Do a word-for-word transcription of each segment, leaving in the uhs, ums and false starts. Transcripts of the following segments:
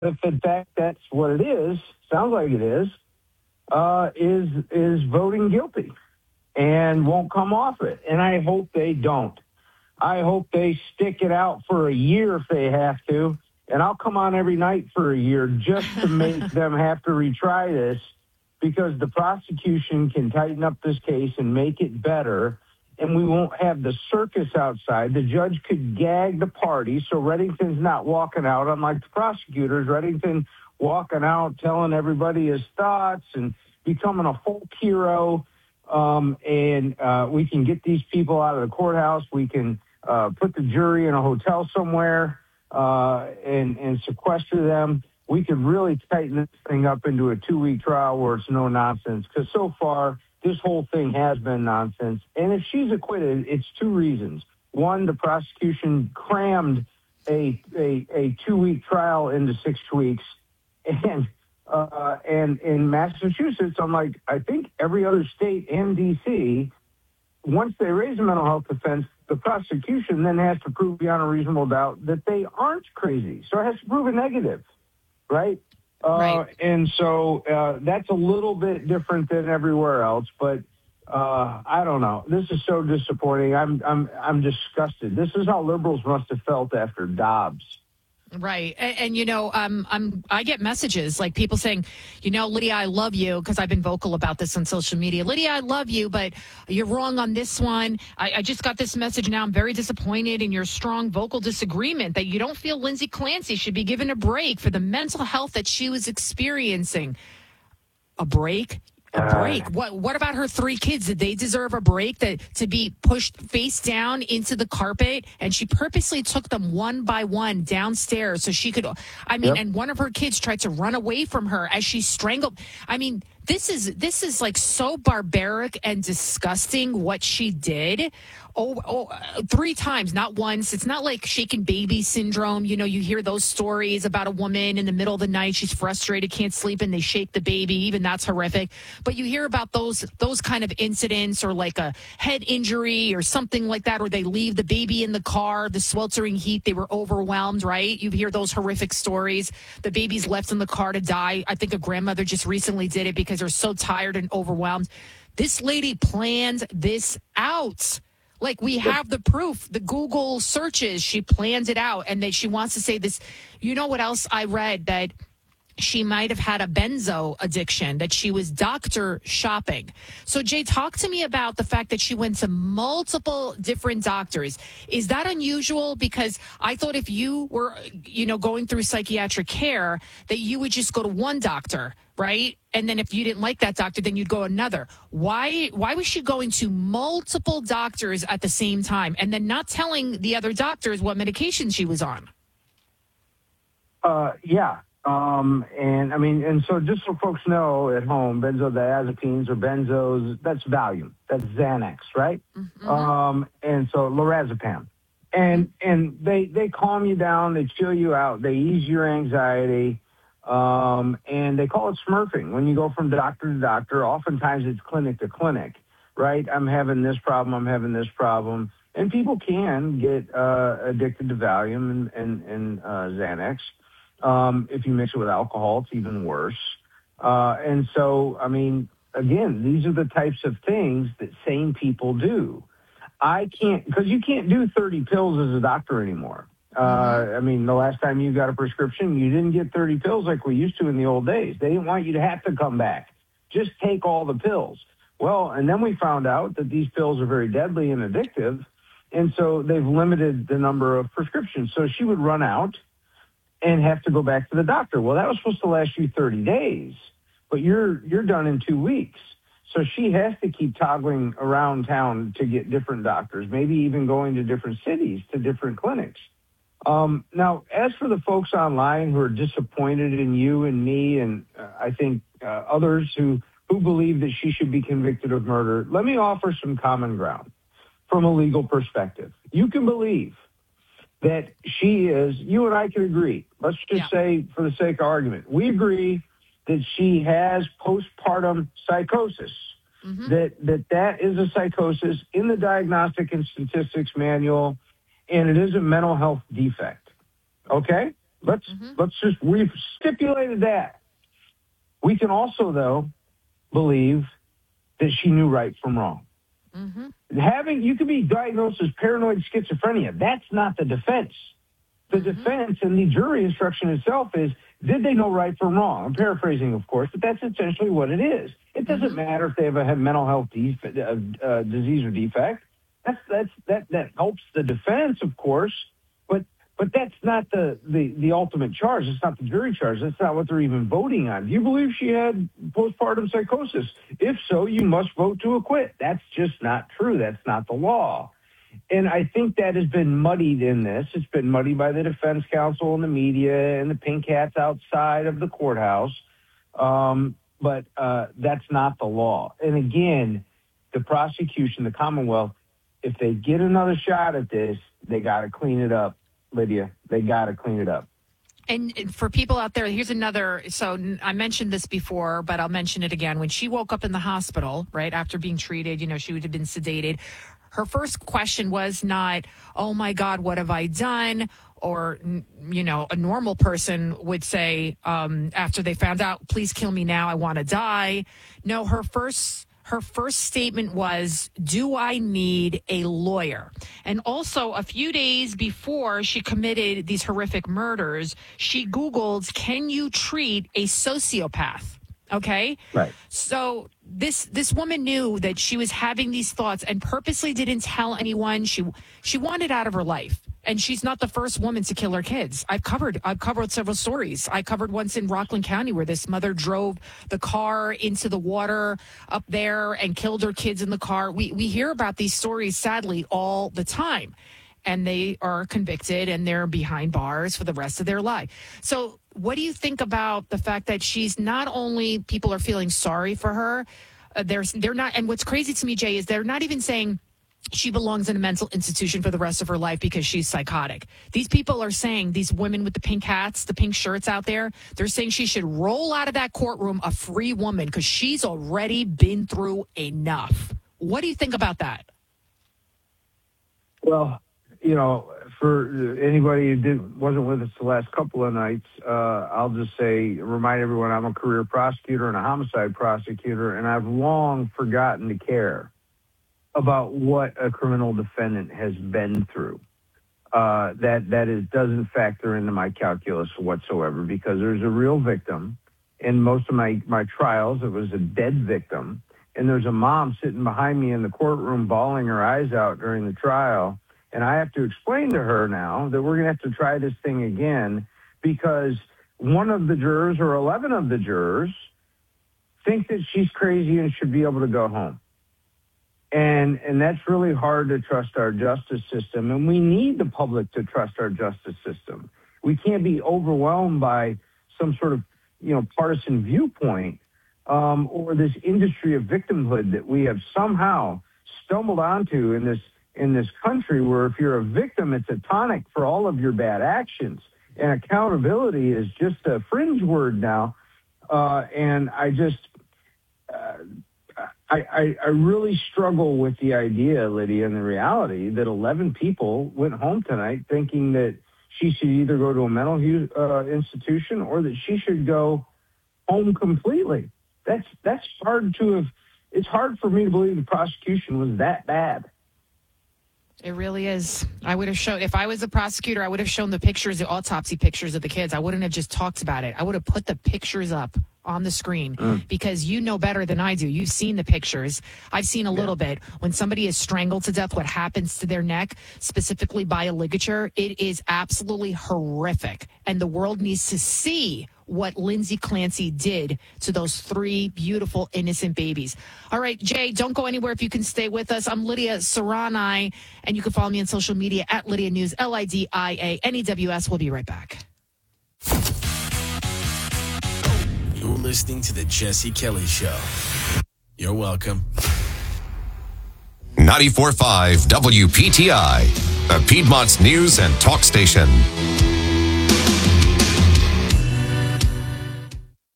if in fact that's what it is, sounds like it is, uh, is is voting guilty and won't come off it. And I hope they don't. I hope they stick it out for a year if they have to. And I'll come on every night for a year just to make them have to retry this, because the prosecution can tighten up this case and make it better, and we won't have the circus outside. The judge could gag the party so Reddington's not walking out, unlike the prosecutors. Reddington walking out, telling everybody his thoughts and becoming a folk hero. Um, and uh, we can get these people out of the courthouse. We can uh, put the jury in a hotel somewhere uh, and, and sequester them. We could really tighten this thing up into a two-week trial where it's no nonsense, because so far this whole thing has been nonsense. And if she's acquitted, it's two reasons. One, the prosecution crammed a a, a two-week trial into six weeks. And uh, and in Massachusetts, unlike I think every other state and D C, once they raise a mental health defense, the prosecution then has to prove beyond a reasonable doubt that they aren't crazy. So it has to prove a negative. Right? Uh, right. And so uh, that's a little bit different than everywhere else, but uh, I don't know. This is so disappointing. I'm I'm I'm disgusted. This is how liberals must have felt after Dobbs. Right. And, and, you know, um, I'm, I get messages like people saying, you know, Lydia, I love you, because I've been vocal about this on social media. Lydia, I love you, but you're wrong on this one. I, I just got this message now. I'm very disappointed in your strong vocal disagreement that you don't feel Lindsay Clancy should be given a break for the mental health that she was experiencing. A break? A break. Uh, what What about her three kids? Did they deserve a break, that to be pushed face down into the carpet? And she purposely took them one by one downstairs so she could, I mean, yep. And one of her kids tried to run away from her as she strangled. I mean, this is this is like so barbaric and disgusting what she did. Oh, oh, three times, not once. It's not like shaken baby syndrome. You know, you hear those stories about a woman in the middle of the night, she's frustrated, can't sleep, and they shake the baby. Even that's horrific. But you hear about those those kind of incidents, or like a head injury or something like that, or they leave the baby in the car, the sweltering heat, they were overwhelmed, right? You hear those horrific stories. The baby's left in the car to die. I think a grandmother just recently did it because they're so tired and overwhelmed. This lady planned this out. Like, we have the proof, the Google searches, she plans it out, and that she wants to say this. You know what else I read? That she might have had a benzo addiction, that she was doctor shopping. So, Jay, talk to me about the fact that she went to multiple different doctors. Is that unusual? Because I thought if you were, you know, going through psychiatric care, that you would just go to one doctor, right? And then if you didn't like that doctor, then you'd go another. Why why was she going to multiple doctors at the same time and then not telling the other doctors what medication she was on? Uh, yeah. Um, and I mean, and so just so folks know at home, benzodiazepines or benzos, that's Valium, that's Xanax, right? Mm-hmm. Um, and so lorazepam. And, and they, they calm you down, they chill you out, they ease your anxiety. Um, and they call it smurfing. When you go from doctor to doctor, oftentimes it's clinic to clinic, right? I'm having this problem, I'm having this problem. And people can get uh, addicted to Valium and, and, and uh, Xanax. Um, if you mix it with alcohol, it's even worse. Uh, and so, I mean, again, these are the types of things that sane people do. I can't, because you can't do thirty pills as a doctor anymore. Uh, I mean, the last time you got a prescription, you didn't get thirty pills like we used to in the old days. They didn't want you to have to come back. Just take all the pills. Well, and then we found out that these pills are very deadly and addictive, and so they've limited the number of prescriptions. So she would run out and have to go back to the doctor. Well, that was supposed to last you thirty days, but you're you're done in two weeks. So she has to keep toggling around town to get different doctors, maybe even going to different cities, to different clinics. Um, now, as for the folks online who are disappointed in you and me and uh, I think uh, others who, who believe that she should be convicted of murder, let me offer some common ground from a legal perspective. You can believe that she is, you and I can agree. Let's just yeah. say, for the sake of argument, we agree that she has postpartum psychosis, mm-hmm. that, that that is a psychosis in the Diagnostic and Statistics Manual, and it is a mental health defect. Okay? Let's mm-hmm. let's just we've stipulated that. We can also though believe that she knew right from wrong. Mm-hmm. Having you could be diagnosed as paranoid schizophrenia. That's not the defense. The mm-hmm. defense and the jury instruction itself is, did they know right from wrong? I'm paraphrasing, of course, but that's essentially what it is. It doesn't mm-hmm. matter if they have a mental health def- uh, uh, disease or defect. That's that's that that helps the defense, of course, but but that's not the, the, the ultimate charge. It's not the jury charge. That's not what they're even voting on. Do you believe she had postpartum psychosis? If so, you must vote to acquit. That's just not true. That's not the law. And I think that has been muddied in this. It's been muddied by the defense counsel and the media and the pink hats outside of the courthouse. Um, but uh, that's not the law. And again, the prosecution, the Commonwealth, if they get another shot at this, they got to clean it up, Lydia. They got to clean it up. And for people out there, here's another. So I mentioned this before, but I'll mention it again. When she woke up in the hospital, right, after being treated, you know, she would have been sedated. Her first question was not, oh, my God, what have I done? Or, you know, a normal person would say um, after they found out, please kill me now. I want to die. No, her first her first statement was, do I need a lawyer? And also a few days before she committed these horrific murders, she Googled, can you treat a sociopath? Okay. Right. So this this woman knew that she was having these thoughts and purposely didn't tell anyone. She she wanted out of her life. And she's not the first woman to kill her kids. I've covered I've covered several stories. I covered once in Rockland County where this mother drove the car into the water up there and killed her kids in the car. We we hear about these stories, sadly, all the time. And they are convicted and they're behind bars for the rest of their life. So what do you think about the fact that she's not only people are feeling sorry for her, uh, they're, they're not. And what's crazy to me, Jay, is they're not even saying she belongs in a mental institution for the rest of her life because she's psychotic. These people are saying, these women with the pink hats, the pink shirts out there, they're saying she should roll out of that courtroom a free woman because she's already been through enough. What do you think about that? Well, you know, for anybody who did, wasn't with us the last couple of nights, uh, I'll just say, remind everyone I'm a career prosecutor and a homicide prosecutor, and I've long forgotten to care about what a criminal defendant has been through. Uh, that that is doesn't factor into my calculus whatsoever because there's a real victim. In most of my, my trials, it was a dead victim. And there's a mom sitting behind me in the courtroom bawling her eyes out during the trial. And I have to explain to her now that we're going to have to try this thing again because one of the jurors or eleven of the jurors think that she's crazy and should be able to go home. And and that's really hard to trust our justice system. And we need the public to trust our justice system. We can't be overwhelmed by some sort of, you know, partisan viewpoint um, or this industry of victimhood that we have somehow stumbled onto in this in this country where if you're a victim, it's a tonic for all of your bad actions. And accountability is just a fringe word now. Uh, and I just, uh, I, I, I really struggle with the idea, Lydia, and the reality that eleven people went home tonight thinking that she should either go to a mental uh, institution or that she should go home completely. That's, that's hard to have, it's hard for me to believe the prosecution was that bad. It really is. I would have shown, if I was a prosecutor, I would have shown the pictures, the autopsy pictures of the kids. I wouldn't have just talked about it. I would have put the pictures up on the screen mm. because you know better than I do. You've seen the pictures. I've seen a yeah. little bit. When somebody is strangled to death, what happens to their neck, specifically by a ligature, it is absolutely horrific. And the world needs to see what Lindsay Clancy did to those three beautiful, innocent babies. All right, Jay, don't go anywhere if you can stay with us. I'm Lydia Serrani, and you can follow me on social media at Lydia News, L I D I A N E W S. We'll be right back. You're listening to The Jesse Kelly Show. You're welcome. ninety-four point five W P T I, the Piedmont's news and talk station.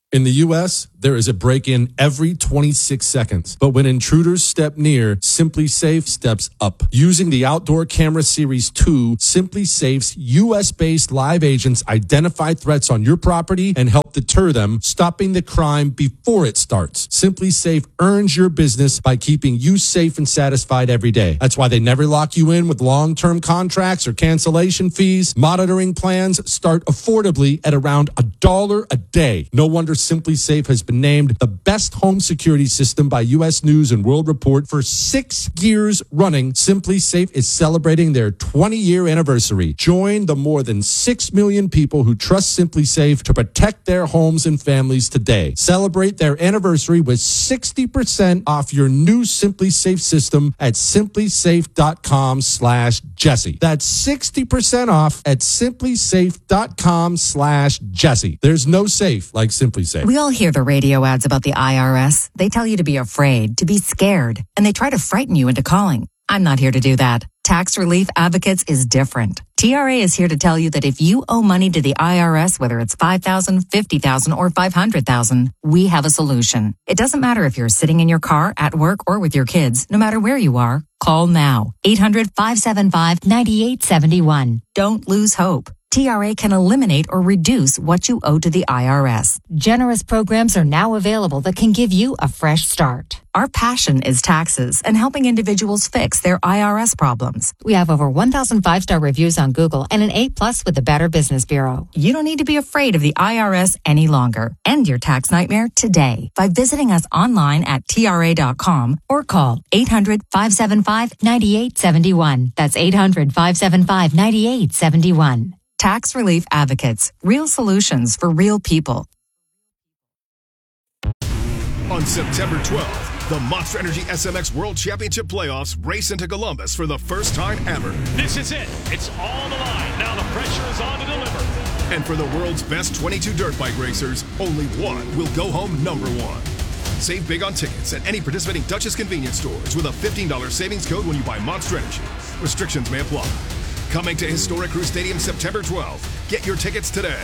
In the U S, there is a break-in every twenty-six seconds. But when intruders step near, SimpliSafe steps up. Using the Outdoor Camera Series two, SimpliSafe's U S-based live agents identify threats on your property and help deter them, stopping the crime before it starts. SimpliSafe earns your business by keeping you safe and satisfied every day. That's why they never lock you in with long-term contracts or cancellation fees. Monitoring plans start affordably at around a dollar a day. No wonder SimpliSafe has been named the best home security system by U S News and World Report for six years running. SimpliSafe is celebrating their twenty-year anniversary. Join the more than six million people who trust SimpliSafe to protect their homes and families today. Celebrate their anniversary with sixty percent off your new SimpliSafe system at simplisafe.com slash Jesse. That's sixty percent off at simplisafe.com slash Jesse. There's no safe like SimpliSafe. We all hear the radio ads about the I R S. They tell you to be afraid, to be scared, and they try to frighten you into calling. I'm not here to do that. Tax Relief Advocates is different. T R A is here to tell you that if you owe money to the I R S, whether it's five thousand dollars, fifty thousand dollars, or five hundred thousand dollars, we have a solution. It doesn't matter if you're sitting in your car, at work, or with your kids. No matter where you are, call now. eight hundred, five seven five, nine eight seven one. Don't lose hope. T R A can eliminate or reduce what you owe to the I R S. Generous programs are now available that can give you a fresh start. Our passion is taxes and helping individuals fix their I R S problems. We have over one thousand five-star reviews on Google and an A plus with the Better Business Bureau. You don't need to be afraid of the I R S any longer. End your tax nightmare today by visiting us online at T R A dot com or call eight hundred, five seven five, nine eight seven one. That's eight hundred, five seven five, nine eight seven one. Tax Relief Advocates. Real solutions for real people. On September twelfth, the Monster Energy S M X World Championship Playoffs race into Columbus for the first time ever. This is it. It's all on the line. Now the pressure is on to deliver. And for the world's best twenty-two dirt bike racers, only one will go home number one. Save big on tickets at any participating Duchess convenience stores with a fifteen dollars savings code when you buy Monster Energy. Restrictions may apply. Coming to Historic Crew Stadium September twelfth. Get your tickets today.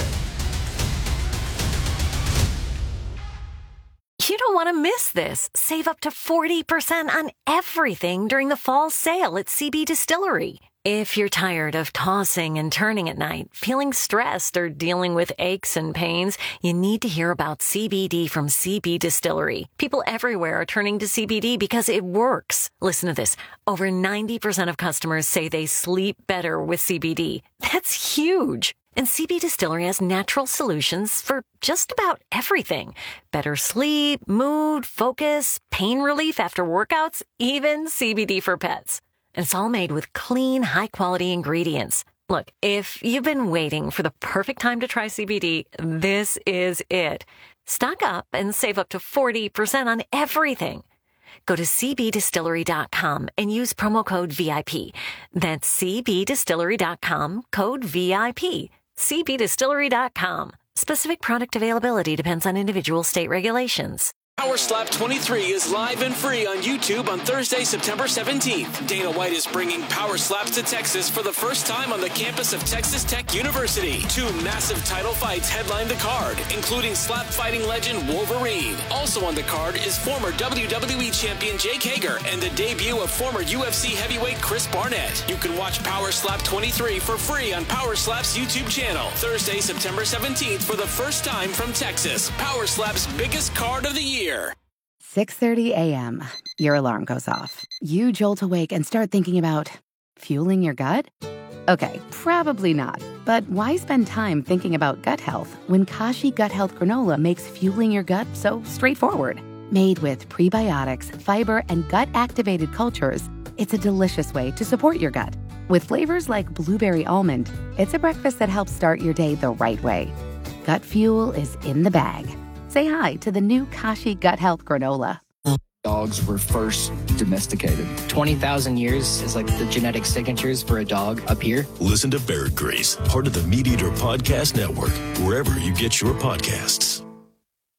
You don't want to miss this. Save up to forty percent on everything during the fall sale at C B Distillery. If you're tired of tossing and turning at night, feeling stressed, or dealing with aches and pains, you need to hear about C B D from C B Distillery. People everywhere are turning to C B D because it works. Listen to this. Over ninety percent of customers say they sleep better with C B D. That's huge. And C B Distillery has natural solutions for just about everything. Better sleep, mood, focus, pain relief after workouts, even C B D for pets. And it's all made with clean, high-quality ingredients. Look, if you've been waiting for the perfect time to try C B D, this is it. Stock up and save up to forty percent on everything. Go to C B distillery dot com and use promo code V I P. That's C B distillery dot com, code V I P. C B distillery dot com. Specific product availability depends on individual state regulations. Power Slap twenty-three is live and free on YouTube on Thursday, September seventeenth. Dana White is bringing Power Slaps to Texas for the first time on the campus of Texas Tech University. Two massive title fights headline the card, including slap fighting legend Wolverine. Also on the card is former W W E champion Jake Hager and the debut of former U F C heavyweight Chris Barnett. You can watch Power Slap twenty-three for free on Power Slap's YouTube channel. Thursday, September seventeenth for the first time from Texas. Power Slap's biggest card of the year. six thirty a.m. Your alarm goes off. You jolt awake and start thinking about fueling your gut? Okay, probably not. But why spend time thinking about gut health when Kashi Gut Health Granola makes fueling your gut so straightforward? Made with prebiotics, fiber, and gut-activated cultures, it's a delicious way to support your gut. With flavors like blueberry almond, it's a breakfast that helps start your day the right way. Gut fuel is in the bag. Say hi to the new Kashi Gut Health Granola. Dogs were first domesticated. twenty thousand years is like the genetic signatures for a dog up here. Listen to Bear Grease, part of the Meat Eater Podcast Network, wherever you get your podcasts.